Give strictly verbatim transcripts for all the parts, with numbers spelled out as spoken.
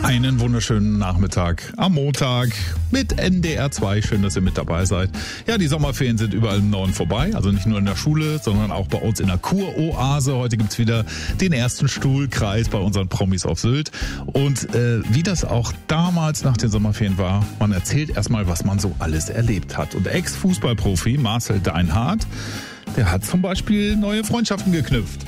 Einen wunderschönen Nachmittag am Montag mit N D R zwei. Schön, dass ihr mit dabei seid. Ja, die Sommerferien sind überall im Norden vorbei. Also nicht nur in der Schule, sondern auch bei uns in der Kuroase. Heute gibt's wieder den ersten Stuhlkreis bei unseren Promis auf Sylt. Und äh, wie das auch damals nach den Sommerferien war, man erzählt erstmal, was man so alles erlebt hat. Und Ex-Fußballprofi Marcel Deinhardt, der hat zum Beispiel neue Freundschaften geknüpft.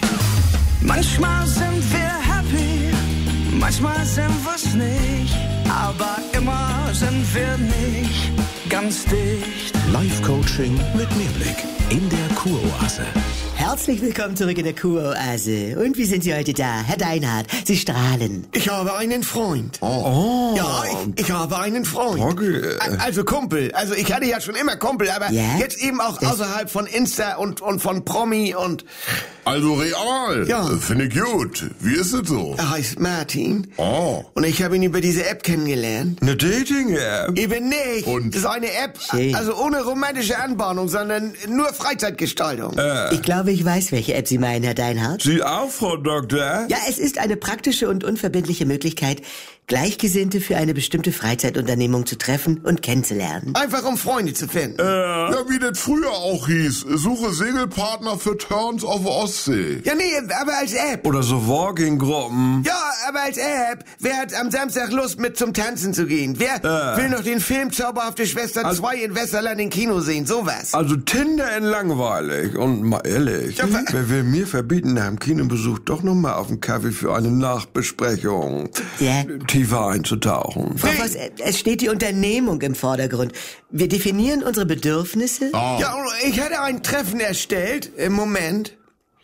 Manchmal sind wir happy, manchmal sind wir's nicht, aber immer sind wir nicht ganz dicht. Live-Coaching mit Mehrblick in der Kuroase. Herzlich willkommen zurück in der Kuroase. Und wie sind Sie heute da, Herr Deinhardt? Sie strahlen. Ich habe einen Freund. Oh. Ja, ich, ich habe einen Freund. Okay. Also Kumpel. Also ich hatte ja schon immer Kumpel, aber ja? jetzt eben auch das außerhalb von Insta und, und von Promi und... Also real. Ja. Finde ich gut. Wie ist es so? Er heißt Martin. Oh. Und ich habe ihn über diese App kennengelernt. Eine Dating-App? Eben nicht. Und? Das ist eine App, Schön. also ohne romantische Anbahnung, sondern nur Freizeitgestaltung. Äh. Ich glaube, ich weiß, welche App Sie meinen, Herr Deinhardt. Sie auch, Frau Doktor? Ja, es ist eine praktische und unverbindliche Möglichkeit, Gleichgesinnte für eine bestimmte Freizeitunternehmung zu treffen und kennenzulernen. Einfach um Freunde zu finden. Ja, wie das früher auch hieß. Suche Segelpartner für Turns auf Ostsee. Ja, nee, aber als App. Oder so Walking-Gruppen? Ja, aber als App. Wer hat am Samstag Lust, mit zum Tanzen zu gehen? Wer Äh. will noch den Film Zauberhafte Schwester Also- zwei in Westerland im Kino sehen? Sowas. Also Tinder in langweilig. Und mal ehrlich, Ja, wa- wer will mir verbieten, nach dem Kinobesuch doch noch mal auf einen Kaffee für eine Nachbesprechung Ja. tiefer einzutauchen? Frau Voss, es steht die Unternehmung im Vordergrund. Wir definieren unsere Bedürfnisse. Ah. Ja, und ich hatte ein Treffen erstellt. Im Moment.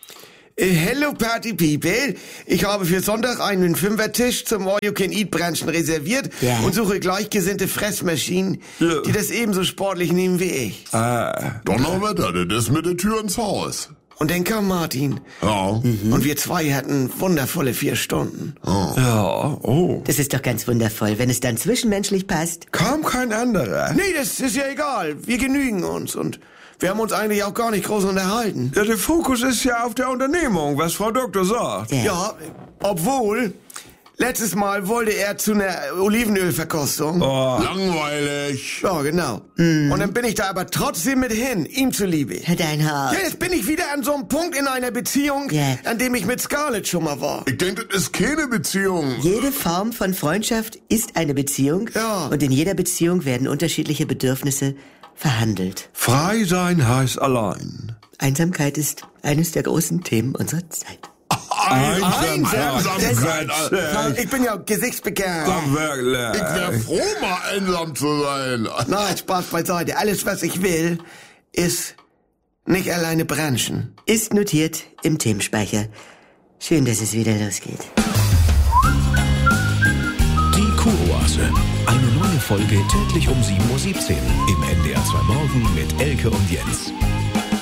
Äh, Hello Party People. Ich habe für Sonntag einen Fünfertisch zum All-You-Can-Eat-Branchen reserviert Ja. und suche gleichgesinnte Fressmaschinen, Ja. die das ebenso sportlich nehmen wie ich. Ah, Donnerwetter, das ist mit der Tür ins Haus. Und dann kam Martin. Ja. Und wir zwei hatten wundervolle vier Stunden. ja, oh. Das ist doch ganz wundervoll, wenn es dann zwischenmenschlich passt. Kaum kein anderer. Nee, das ist ja egal. Wir genügen uns und wir haben uns eigentlich auch gar nicht groß unterhalten. Ja, der Fokus ist ja auf der Unternehmung, was Frau Doktor sagt. Ja. Ja, obwohl, letztes Mal wollte er zu einer Olivenölverkostung. Oh. Langweilig. Ja, genau. Und dann bin ich da aber trotzdem mit hin, ihm zuliebe. Herr Deinhardt. Ja, jetzt bin ich wieder an so einem Punkt in einer Beziehung, Ja. an dem ich mit Scarlett schon mal war. Ich denke, das ist keine Beziehung. Jede Form von Freundschaft ist eine Beziehung. Ja. Und in jeder Beziehung werden unterschiedliche Bedürfnisse verhandelt. Frei sein heißt allein. Einsamkeit ist eines der großen Themen unserer Zeit. Einsamkeit. Einsamkeit. Ich bin ja gesichtsbegehrt. Ach, wirklich. Ich wäre froh, mal einsam zu sein. Nein, Spaß beiseite. Alles, was ich will, ist nicht alleine branchen. Ist notiert im Themenspeicher. Schön, dass es wieder losgeht. Die Kuroase. Eine neue Folge täglich um sieben Uhr siebzehn im N D R zwei Morgen mit Elke und Jens.